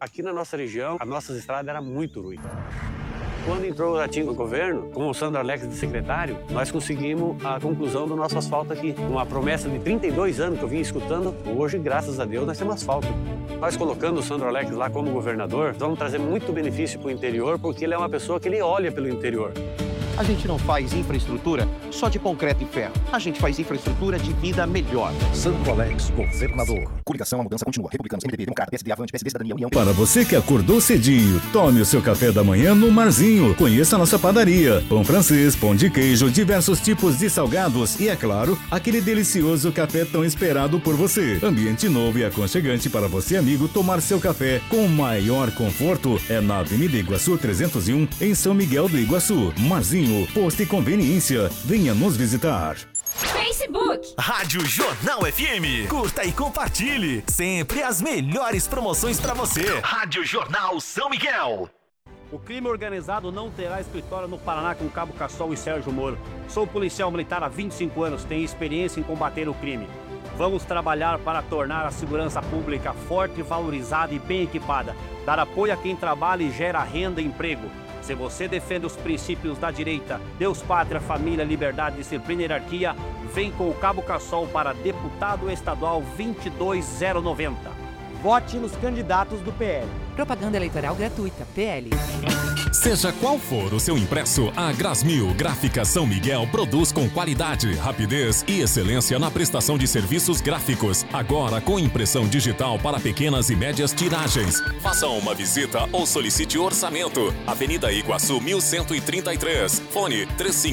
Aqui na nossa região, as nossas estradas eram muito ruins. Quando entrou o Ratinho no governo, com o Sandro Alex de secretário, nós conseguimos a conclusão do nosso asfalto aqui. Uma promessa de 32 anos que eu vim escutando, hoje, graças a Deus, nós temos asfalto. Nós colocando o Sandro Alex lá como governador, vamos trazer muito benefício para o interior, porque ele é uma pessoa que ele olha pelo interior. A gente não faz infraestrutura só de concreto e ferro. A gente faz infraestrutura de vida melhor. Sandro Alex, governador. Coligação, a mudança continua. Republicanos, MDB, Democrata, PSD, Avante, PSD, Cidadania, União. Para você que acordou cedinho, tome o seu café da manhã no Marzinho. Conheça a nossa padaria. Pão francês, pão de queijo, diversos tipos de salgados e, é claro, aquele delicioso café tão esperado por você. Ambiente novo e aconchegante para você, amigo, tomar seu café com o maior conforto. É na Avenida Iguaçu 301, em São Miguel do Iguaçu. Marzinho, posto e conveniência. Venha nos visitar. Facebook. Rádio Jornal FM. Curta e compartilhe. Sempre as melhores promoções para você. Rádio Jornal São Miguel. O crime organizado não terá escritório no Paraná com Cabo Cassol e Sérgio Moro. Sou policial militar há 25 anos, tenho experiência em combater o crime. Vamos trabalhar para tornar a segurança pública forte, valorizada e bem equipada. Dar apoio a quem trabalha e gera renda e emprego. Se você defende os princípios da direita, Deus, pátria, família, liberdade, disciplina e hierarquia, vem com o Cabo Cassol para deputado estadual 22090. Vote nos candidatos do PL. Propaganda eleitoral gratuita, PL. Seja qual for o seu impresso, a Grasmil Gráfica São Miguel produz com qualidade, rapidez e excelência na prestação de serviços gráficos. Agora com impressão digital para pequenas e médias tiragens. Faça uma visita ou solicite orçamento. Avenida Iguaçu 1133. Fone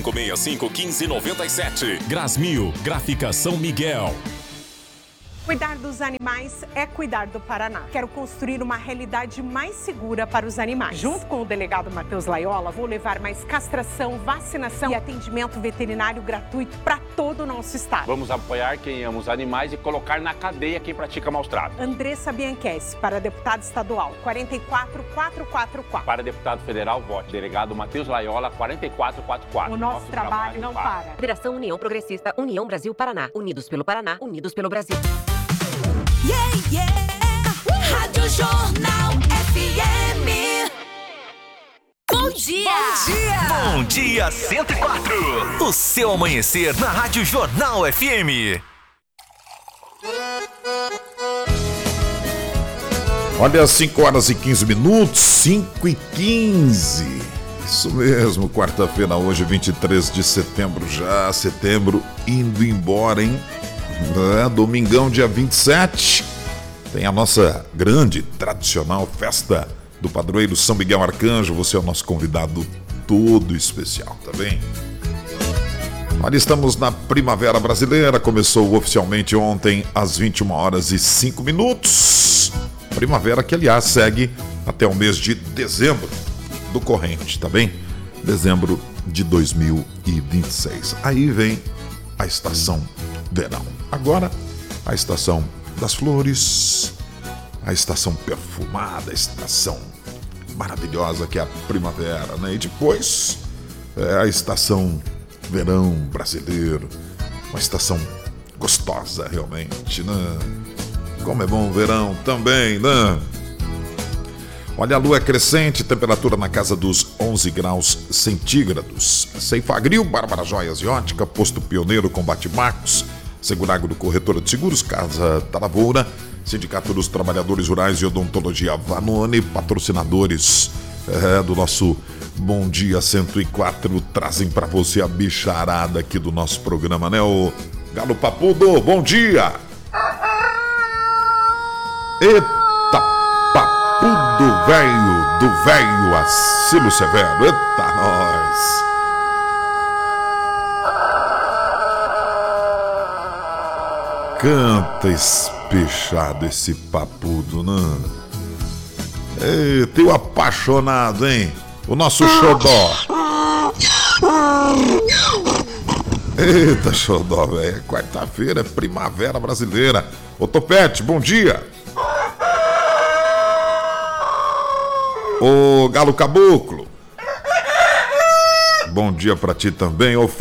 3565-1597. Grasmil Gráfica São Miguel. Cuidar dos animais é cuidar do Paraná. Quero construir uma realidade mais segura para os animais. Junto com o delegado Matheus Laiola, vou levar mais castração, vacinação e atendimento veterinário gratuito para todo o nosso estado. Vamos apoiar quem ama os animais e colocar na cadeia quem pratica maus tratos. Andressa Bianchessi, para deputado estadual, 44444. Para deputado federal, vote delegado Matheus Laiola, 4444. O nosso trabalho não para. Federação União Progressista, União Brasil Paraná. Unidos pelo Paraná, unidos pelo Brasil. Yeah, yeah. Rádio Jornal FM. Bom dia. Bom dia. Bom dia 104. O seu amanhecer na Rádio Jornal FM. Olha, 5 horas e 15 minutos, 5 e 15. Isso mesmo, quarta-feira hoje, 23 de setembro já, setembro indo embora, hein? Domingão, dia 27, tem a nossa grande, tradicional festa do padroeiro São Miguel Arcanjo. Você é o nosso convidado todo especial, tá bem? Olha, estamos na Primavera Brasileira, começou oficialmente ontem às 21 horas e 5 minutos. Primavera que, aliás, segue até o mês de dezembro do corrente, tá bem? Dezembro de 2026. Aí vem a estação verão. Agora, a estação das flores, a estação perfumada, a estação maravilhosa que é a primavera, né? E depois, a estação verão brasileiro, uma estação gostosa realmente, né? Como é bom o verão também, né? Olha, a lua é crescente, temperatura na casa dos 11 graus centígrados. Ceifagril, Bárbara Joias e Ótica, Posto Pioneiro, Combate Marcos, Seguragro, Corretora de Seguros, Casa da Lavoura, Sindicato dos Trabalhadores Rurais e Odontologia Vanoni, patrocinadores do nosso Bom Dia 104, trazem para você a bicharada aqui do nosso programa, né? O Galo Papudo, bom dia! Eita, papudo do velho Acílio Severo, eita nós! Canta espechado esse papudo, né? Eita, o apaixonado, hein? O nosso xodó. Eita, xodó, velho. Quarta-feira é Primavera Brasileira. Ô, Topete, bom dia. Ô, Galo Caboclo. Bom dia pra ti também. Ô,